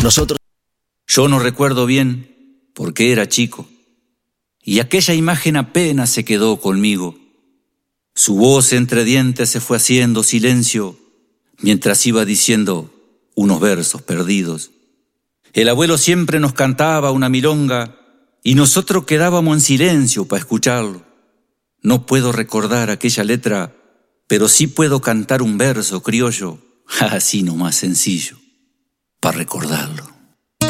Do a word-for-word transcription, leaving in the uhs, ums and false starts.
Nosotros... Yo no recuerdo bien porque era chico, y aquella imagen apenas se quedó conmigo. Su voz entre dientes se fue haciendo silencio mientras iba diciendo unos versos perdidos. El abuelo siempre nos cantaba una milonga y nosotros quedábamos en silencio para escucharlo. No puedo recordar aquella letra, pero sí puedo cantar un verso criollo, así nomás sencillo, para recordarlo.